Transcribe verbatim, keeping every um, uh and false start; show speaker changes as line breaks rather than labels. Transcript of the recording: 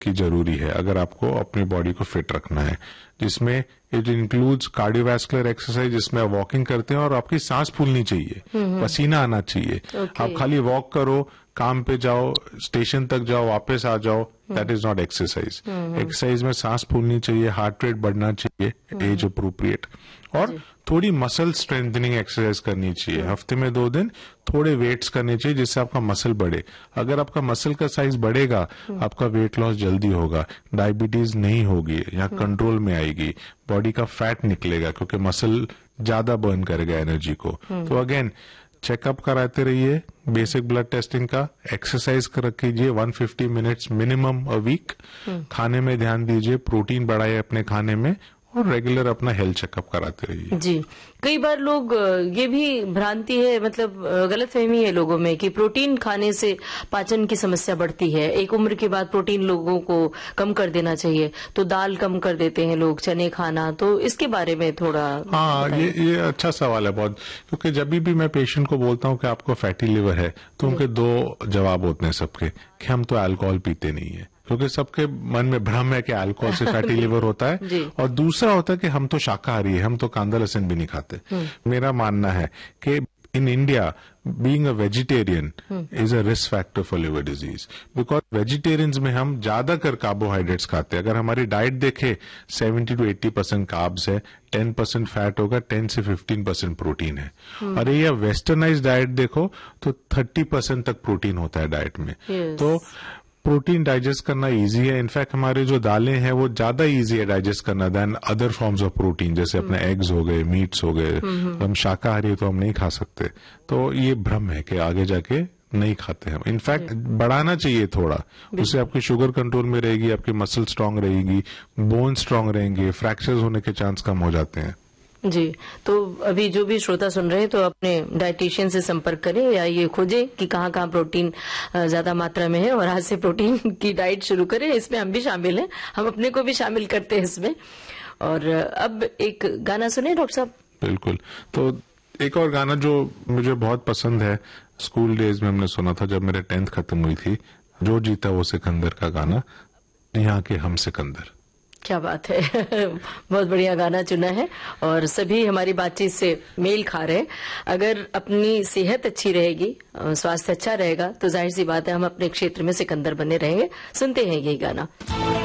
की जरूरी है अगर आपको अपनी बॉडी को फिट रखना है, जिसमें इट इंक्लूड्स कार्डियोवैस्कुलर एक्सरसाइज, जिसमें आप वॉकिंग करते हैं और आपकी सांस फूलनी चाहिए, पसीना आना चाहिए। okay. आप खाली वॉक करो, काम पे जाओ, स्टेशन तक जाओ, वापस आ जाओ, that is not exercise. Exercise में सांस फूलनी चाहिए, हार्ट रेट बढ़ना चाहिए एज अप्रोप्रिएट, और थोड़ी मसल स्ट्रेंथनिंग एक्सरसाइज करनी चाहिए। हफ्ते में दो दिन थोड़े वेट्स करने चाहिए जिससे आपका मसल बढ़े। अगर आपका मसल का साइज बढ़ेगा, आपका वेट लॉस जल्दी होगा, डायबिटीज नहीं होगी या कंट्रोल में आएगी, बॉडी का फैट निकलेगा क्योंकि मसल ज्यादा बर्न करेगा एनर्जी को। तो अगेन चेकअप कराते रहिए, बेसिक ब्लड टेस्टिंग का, एक्सरसाइज कर कीजिए one fifty minutes minimum a week, खाने में ध्यान दीजिए, प्रोटीन बढ़ाइए अपने खाने में, और रेगुलर अपना हेल्थ चेकअप कराते रहिए।
जी, कई बार लोग ये भी भ्रांति है, मतलब गलतफहमी है लोगों में कि प्रोटीन खाने से पाचन की समस्या बढ़ती है, एक उम्र के बाद प्रोटीन लोगों को कम कर देना चाहिए, तो दाल कम कर देते हैं लोग, चने खाना, तो इसके बारे में थोड़ा।
हाँ, ये ये अच्छा सवाल है बहुत, क्योंकि जब भी मैं पेशेंट को बोलता हूँ कि आपको फैटी लिवर है, तो उनके दो जवाब होते हैं सबके, कि हम तो अल्कोहल पीते नहीं है, क्योंकि सबके मन में भ्रम है कि अल्कोहल से फैटी लिवर होता है, और दूसरा होता है कि हम तो शाकाहारी है, हम तो कांदा लहसुन भी नहीं खाते। मेरा मानना है कि in India being a vegetarian is a risk factor for liver disease, because vegetarians में हम ज्यादातर कार्बोहाइड्रेट्स खाते हैं। अगर हमारी डाइट देखे, seventy two eighty percent carbs है, टेन परसेंट फैट होगा, टेन से फिफ्टीन परसेंट प्रोटीन है। अरे ये वेस्टर्नाइज डाइट देखो तो थर्टी परसेंट तक प्रोटीन होता है डाइट में। yes. तो प्रोटीन डाइजेस्ट करना इजी है, इनफैक्ट हमारे जो दालें हैं वो ज्यादा इजी है डाइजेस्ट करना then other forms of protein, जैसे अपने एग्स हो गए, मीट्स हो गए। हम शाकाहारी है तो हम नहीं खा सकते, तो ये भ्रम है कि आगे जाके नहीं खाते हम। इनफैक्ट बढ़ाना चाहिए थोड़ा, उससे आपकी शुगर कंट्रोल में रहेगी, आपकी मसल स्ट्रांग रहेगी, बोन स्ट्रांग रहेंगे, फ्रैक्चर्स होने के चांस कम हो जाते हैं।
जी, तो अभी जो भी श्रोता सुन रहे हैं तो अपने डाइटिशियन से संपर्क करें या ये खोजें कि कहाँ कहाँ प्रोटीन ज्यादा मात्रा में है, और आज से प्रोटीन की डाइट शुरू करें। इसमें हम भी शामिल हैं, हम अपने को भी शामिल करते हैं इसमें। और अब एक गाना सुने डॉक्टर साहब।
बिल्कुल, तो एक और गाना जो मुझे बहुत पसंद है, स्कूल डेज में हमने सुना था जब मेरे टेंथ खत्म हुई थी, जो जीता वो सिकंदर का गाना, यहाँ के हम सिकंदर।
क्या बात है बहुत बढ़िया गाना चुना है, और सभी हमारी बातचीत से मेल खा रहे हैं। अगर अपनी सेहत अच्छी रहेगी, स्वास्थ्य अच्छा रहेगा, तो जाहिर सी बात है हम अपने क्षेत्र में सिकंदर बने रहेंगे। सुनते हैं यही गाना।